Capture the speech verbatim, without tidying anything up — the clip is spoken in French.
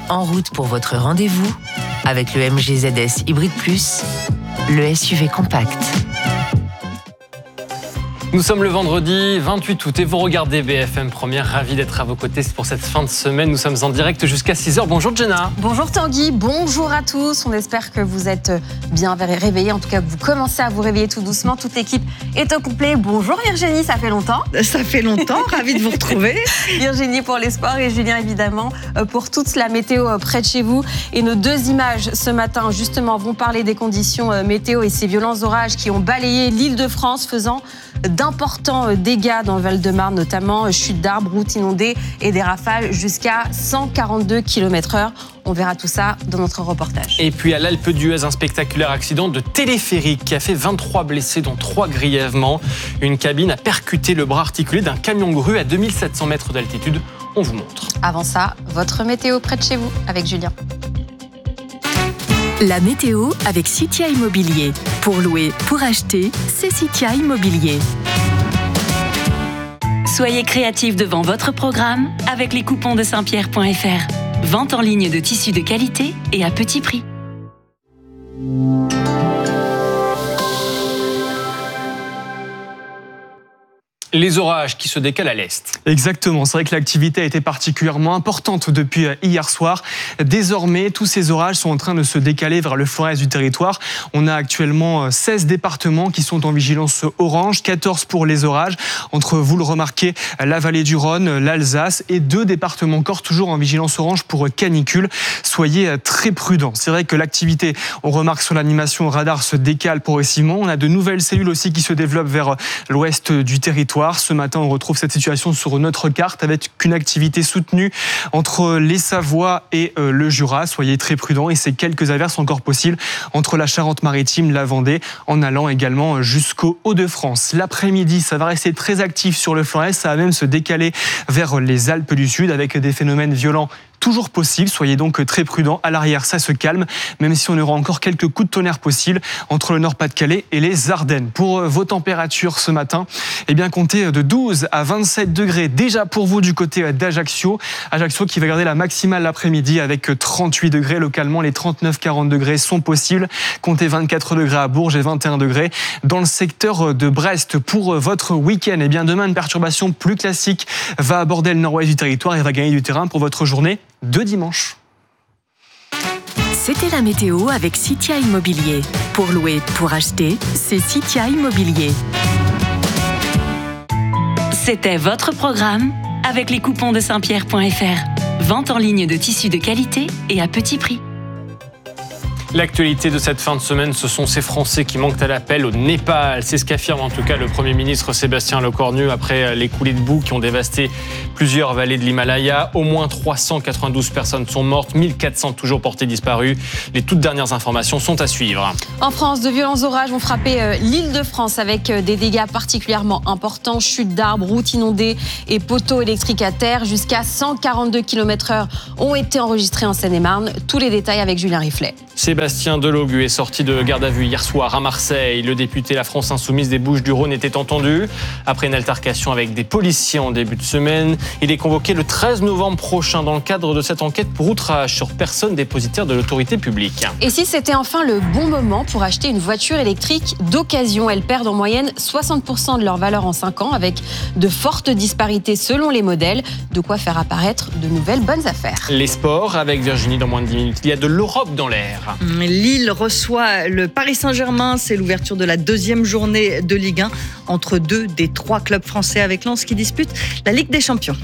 En route pour votre rendez-vous avec le M G Z S Hybrid Plus, le S U V compact. Nous sommes le vendredi vingt-huit août et vous regardez B F M Première. Ravi d'être à vos côtés pour cette fin de semaine. Nous sommes en direct jusqu'à six heures. Bonjour Jenna. Bonjour Tanguy, bonjour à tous. On espère que vous êtes bien réveillés. En tout cas, vous commencez à vous réveiller tout doucement. Toute l'équipe est au complet. Bonjour Virginie, ça fait longtemps. Ça fait longtemps, ravie de vous retrouver. Virginie pour les sports et Julien évidemment pour toute la météo près de chez vous. Et nos deux images ce matin justement vont parler des conditions météo et ces violents orages qui ont balayé l'Île-de-France, faisant d'importants dégâts dans le Val-de-Marne, notamment chute d'arbres, routes inondées et des rafales jusqu'à cent quarante-deux kilomètres heure. On verra tout ça dans notre reportage. Et puis à l'Alpe d'Huez, un spectaculaire accident de téléphérique qui a fait vingt-trois blessés, dont trois grièvement. Une cabine a percuté le bras articulé d'un camion grue à deux mille sept cents mètres d'altitude. On vous montre. Avant ça, votre météo près de chez vous avec Julien. La météo avec Citia Immobilier. Pour louer, pour acheter, c'est Citia Immobilier. Soyez créatifs devant votre programme avec les coupons de saint pierre point f r. Vente en ligne de tissus de qualité et à petit prix. Les orages qui se décalent à l'est. Exactement, c'est vrai que l'activité a été particulièrement importante depuis hier soir. Désormais, tous ces orages sont en train de se décaler vers le fond-est du territoire. On a actuellement seize départements qui sont en vigilance orange, quatorze pour les orages. Entre, vous le remarquez, la vallée du Rhône, l'Alsace et deux départements encore toujours en vigilance orange pour canicule. Soyez très prudents. C'est vrai que l'activité, on remarque sur l'animation radar, se décale progressivement. On a de nouvelles cellules aussi qui se développent vers l'ouest du territoire. Ce matin, on retrouve cette situation sur notre carte avec une activité soutenue entre les Savoies et le Jura. Soyez très prudents et ces quelques averses encore possibles entre la Charente-Maritime, la Vendée, en allant également jusqu'au Hauts-de-France. L'après-midi, ça va rester très actif sur le flanc est, ça va même se décaler vers les Alpes du Sud avec des phénomènes violents toujours possible. Soyez donc très prudents. À l'arrière, ça se calme, même si on aura encore quelques coups de tonnerre possibles entre le Nord-Pas-de-Calais et les Ardennes. Pour vos températures ce matin, eh bien, comptez de douze à vingt-sept degrés déjà pour vous du côté d'Ajaccio. Ajaccio qui va garder la maximale l'après-midi avec trente-huit degrés. Localement, les trente-neuf à quarante degrés sont possibles. Comptez vingt-quatre degrés à Bourges et vingt et un degrés dans le secteur de Brest. Pour votre week-end, eh bien, demain, une perturbation plus classique va aborder le nord-ouest du territoire et va gagner du terrain pour votre journée de dimanche. C'était la météo avec Citia Immobilier. Pour louer, pour acheter, c'est Citia Immobilier. C'était votre programme avec les coupons de saint pierre point f r. Vente en ligne de tissus de qualité et à petit prix. L'actualité de cette fin de semaine, ce sont ces Français qui manquent à l'appel au Népal. C'est ce qu'affirme en tout cas le Premier ministre Sébastien Lecornu après les coulées de boue qui ont dévasté plusieurs vallées de l'Himalaya. Au moins trois cent quatre-vingt-douze personnes sont mortes, mille quatre cents toujours portées disparues. Les toutes dernières informations sont à suivre. En France, de violents orages ont frappé l'Île-de-France avec des dégâts particulièrement importants. Chutes d'arbres, routes inondées et poteaux électriques à terre. Jusqu'à cent quarante-deux kilomètres heure ont été enregistrés en Seine-et-Marne. Tous les détails avec Julien Riflet. Sébastien Delogu est sorti de garde à vue hier soir à Marseille. Le député La France Insoumise des Bouches-du-Rhône était entendu. Après une altercation avec des policiers en début de semaine, il est convoqué le treize novembre prochain dans le cadre de cette enquête pour outrage sur personne dépositaire de l'autorité publique. Et si c'était enfin le bon moment pour acheter une voiture électrique d'occasion? Elles perdent en moyenne soixante pour cent de leur valeur en cinq ans avec de fortes disparités selon les modèles. De quoi faire apparaître de nouvelles bonnes affaires. Les sports avec Virginie dans moins de dix minutes. Il y a de l'Europe dans l'air. Lille reçoit le Paris Saint-Germain. C'est l'ouverture de la deuxième journée de Ligue un entre deux des trois clubs français avec Lens qui disputent la Ligue des Champions.